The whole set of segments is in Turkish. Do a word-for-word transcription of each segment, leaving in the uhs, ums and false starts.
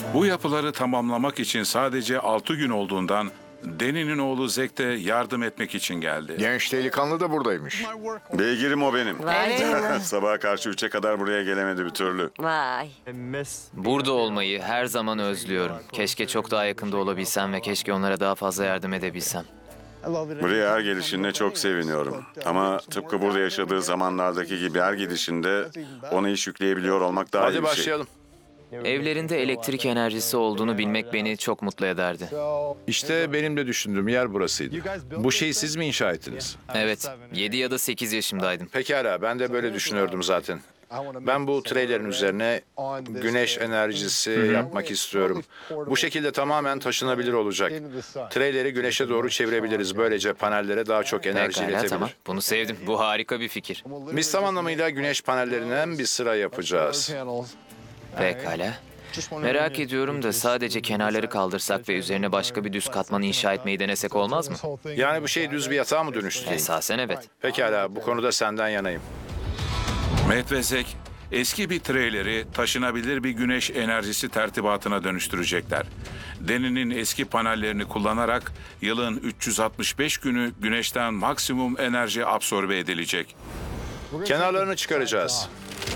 Bu yapıları tamamlamak için sadece altı gün olduğundan Deni'nin oğlu Zek de yardım etmek için geldi. Genç delikanlı da buradaymış. Beygirim o benim. Vay canına. Sabaha karşı üçe kadar buraya gelemedi bir türlü. Vay. Burada olmayı her zaman özlüyorum. Keşke çok daha yakında olabilsem ve keşke onlara daha fazla yardım edebilsem. Buraya her gelişinde çok seviniyorum. Ama tıpkı burada yaşadığı zamanlardaki gibi her gidişinde ona iş yükleyebiliyor olmak daha iyi Hadi bir şey. başlayalım. Evlerinde elektrik enerjisi olduğunu bilmek beni çok mutlu ederdi. İşte benim de düşündüğüm yer burasıydı. Bu şeyi siz mi inşa ettiniz? Evet, yedi ya da sekiz yaşımdaydım. Pekala, ben de böyle düşünüyordum zaten. Ben bu treylerin üzerine güneş enerjisi yapmak istiyorum. Bu şekilde tamamen taşınabilir olacak. Treyleri güneşe doğru çevirebiliriz. Böylece panellere daha çok enerji Pekala, iletebilir. tamam. Bunu sevdim. Bu harika bir fikir. Biz tam anlamıyla güneş panellerinden bir sıra yapacağız. Pekala. Merak ediyorum da sadece kenarları kaldırsak ve üzerine başka bir düz katman inşa etmeyi denesek olmaz mı? Yani bu şey düz bir yatağa mı dönüştüreyim? Esasen evet. Pekala, bu konuda senden yanayım. Matt ve Zek eski bir treyleri taşınabilir bir güneş enerjisi tertibatına dönüştürecekler. Deni'nin eski panellerini kullanarak yılın üç yüz altmış beş günü güneşten maksimum enerji absorbe edilecek. Kenarlarını çıkaracağız.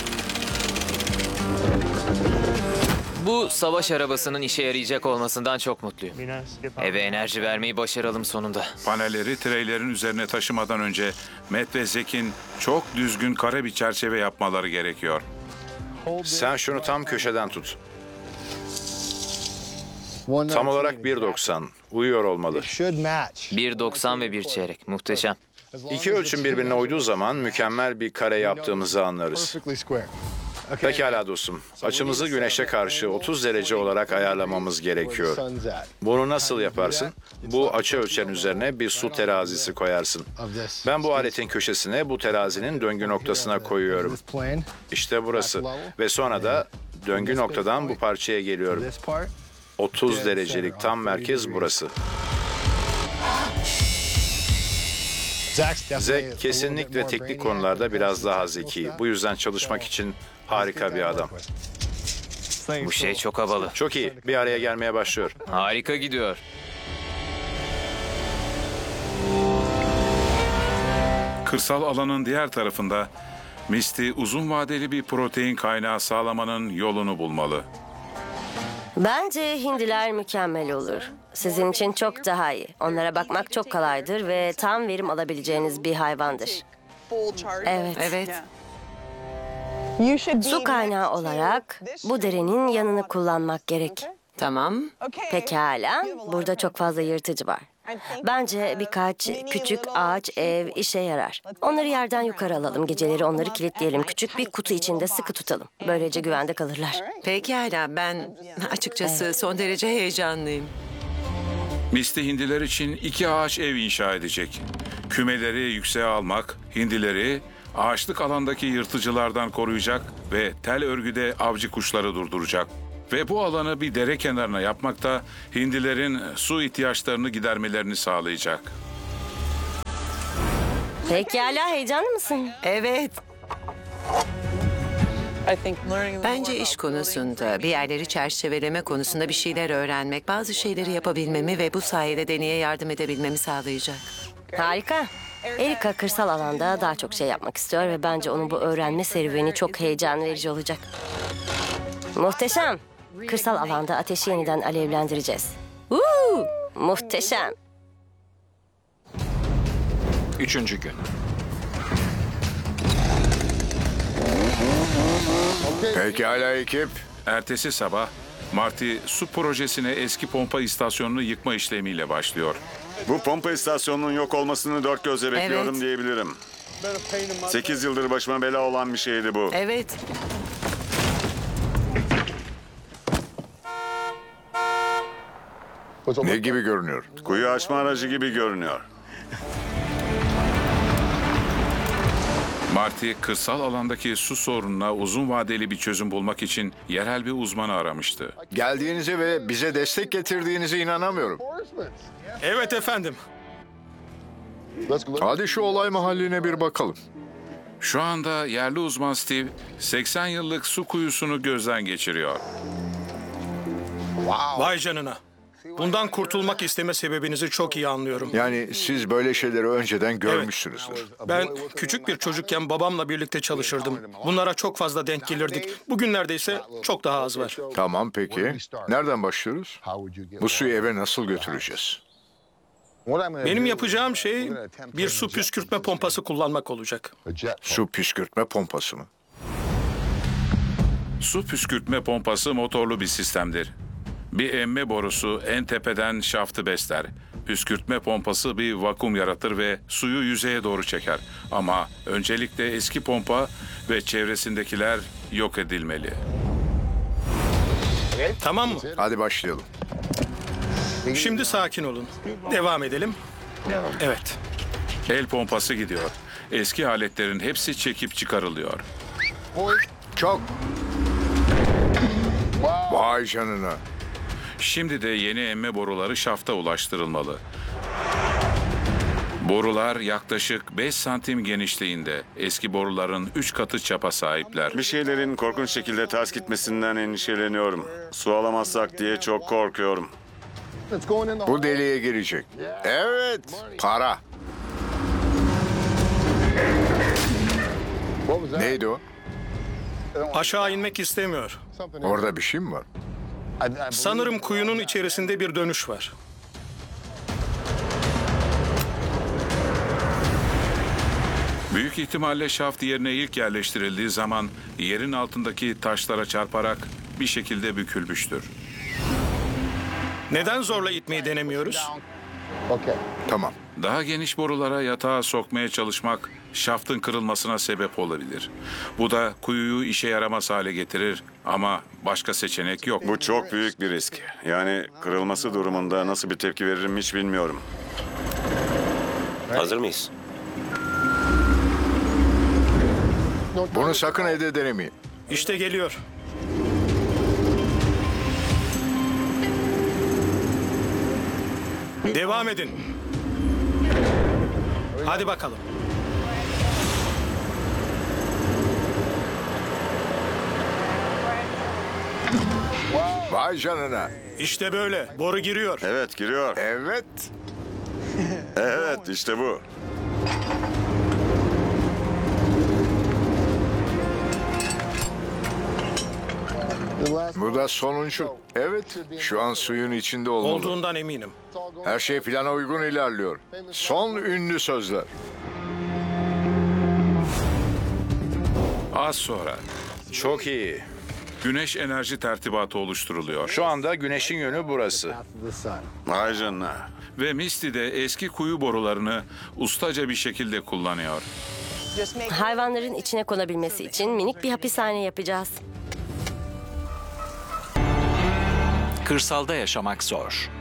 Bu savaş arabasının işe yarayacak olmasından çok mutluyum. Eve enerji vermeyi başaralım sonunda. Panelleri treylerin üzerine taşımadan önce Matt ve Zek'in çok düzgün kare bir çerçeve yapmaları gerekiyor. Sen şunu tam köşeden tut. Tam olarak bir doksan. Uyuyor olmalı. bir doksan ve bir çeyrek. Muhteşem. İki ölçüm birbirine uyduğu zaman mükemmel bir kare yaptığımızı anlarız. Pekala dostum. Açımızı güneşe karşı otuz derece olarak ayarlamamız gerekiyor. Bunu nasıl yaparsın? Bu açı ölçen üzerine bir su terazisi koyarsın. Ben bu aletin köşesine bu terazinin döngü noktasına koyuyorum. İşte burası. Ve sonra da döngü noktadan bu parçaya geliyorum. otuz derecelik tam merkez burası. Zek kesinlikle teknik konularda biraz daha zeki. Bu yüzden çalışmak için harika bir adam. Bu şey çok havalı. Çok iyi. Bir araya gelmeye başlıyor. Harika gidiyor. Kırsal alanın diğer tarafında Misty uzun vadeli bir protein kaynağı sağlamanın yolunu bulmalı. Bence hindiler mükemmel olur. Sizin için çok daha iyi. Onlara bakmak çok kolaydır ve tam verim alabileceğiniz bir hayvandır. Evet. Evet. Su kaynağı olarak bu derenin yanını kullanmak gerek. Tamam. Pekala. Burada çok fazla yırtıcı var. Bence birkaç küçük ağaç ev işe yarar. Onları yerden yukarı alalım. Geceleri onları kilitleyelim. Küçük bir kutu içinde sıkı tutalım. Böylece güvende kalırlar. Pekala, ben açıkçası son derece heyecanlıyım. Misty hindiler için iki ağaç ev inşa edecek. Kümeleri yükseğe almak, hindileri ağaçlık alandaki yırtıcılardan koruyacak ve tel örgüde avcı kuşları durduracak. Ve bu alanı bir dere kenarına yapmak da hindilerin su ihtiyaçlarını gidermelerini sağlayacak. Pekala, heyecanlı mısın? Evet. Bence iş konusunda, bir yerleri çerçeveleme konusunda bir şeyler öğrenmek, bazı şeyleri yapabilmemi ve bu sayede Deni'ye yardım edebilmemi sağlayacak. Harika. Erika kırsal alanda daha çok şey yapmak istiyor ve bence onun bu öğrenme serüveni çok heyecan verici olacak. Muhteşem. Kırsal alanda ateşi yeniden alevlendireceğiz. Uuu, muhteşem. Üçüncü gün. Pekala ekip. Ertesi sabah Marty su projesine eski pompa istasyonunu yıkma işlemiyle başlıyor. Bu pompa istasyonunun yok olmasını dört gözle bekliyorum Evet. diyebilirim. Sekiz yıldır başıma bela olan bir şeydi bu. Evet. Ne gibi görünüyor? Kuyu açma aracı gibi görünüyor. Marty, kırsal alandaki su sorununa uzun vadeli bir çözüm bulmak için yerel bir uzmanı aramıştı. Geldiğinize ve bize destek getirdiğinize inanamıyorum. Evet efendim. Hadi şu olay mahalline bir bakalım. Şu anda yerli uzman Steve, seksen yıllık su kuyusunu gözden geçiriyor. Vay canına. Bundan kurtulmak isteme sebebinizi çok iyi anlıyorum. Yani siz böyle şeyleri önceden görmüşsünüzdür. Ben küçük bir çocukken babamla birlikte çalışırdım. Bunlara çok fazla denk gelirdik. Bugünlerde ise çok daha az var. Tamam peki. Nereden başlıyoruz? Bu suyu eve nasıl götüreceğiz? Benim yapacağım şey bir su püskürtme pompası kullanmak olacak. Su püskürtme pompası mı? Su püskürtme pompası motorlu bir sistemdir. Bir emme borusu en tepeden şaftı besler. Püskürtme pompası bir vakum yaratır ve suyu yüzeye doğru çeker. Ama öncelikle eski pompa ve çevresindekiler yok edilmeli. Tamam mı? Hadi başlayalım. Şimdi sakin olun. Devam edelim. Evet. El pompası gidiyor. Eski aletlerin hepsi çekip çıkarılıyor. Çok. Vay canına. Şimdi de yeni emme boruları şafta ulaştırılmalı. Borular yaklaşık beş santim genişliğinde. Eski boruların üç katı çapa sahipler. Bir şeylerin korkunç şekilde ters gitmesinden endişeleniyorum. Su alamazsak diye çok korkuyorum. Bu deliğe girecek. Evet. Para. Neydi o? Aşağı inmek istemiyor. Orada bir şey mi var? Sanırım kuyunun içerisinde bir dönüş var. Büyük ihtimalle şaft yerine ilk yerleştirildiği zaman yerin altındaki taşlara çarparak bir şekilde bükülmüştür. Neden zorla itmeyi denemiyoruz? Tamam. Daha geniş borulara yatağa sokmaya çalışmak şaftın kırılmasına sebep olabilir. Bu da kuyuyu işe yaramaz hale getirir ama başka seçenek yok. Bu çok büyük bir risk. Yani kırılması durumunda nasıl bir tepki veririm hiç bilmiyorum. Hazır mıyız? Bunu sakın evde denemeyin. İşte geliyor. Devam edin. Hadi bakalım. Vay canına. İşte böyle. Boru giriyor. Evet, giriyor. Evet. Evet, işte bu. Bu da sonuncu. Evet. Şu an suyun içinde olmalı. Olduğundan eminim. Her şey plana uygun ilerliyor. Son ünlü sözler. Az sonra Çok iyi. güneş enerji tertibatı oluşturuluyor. Şu anda güneşin yönü burası. Vay canına. Ve Misty de eski kuyu borularını ustaca bir şekilde kullanıyor. Hayvanların içine konabilmesi için minik bir hapishane yapacağız. Kırsalda yaşamak zor.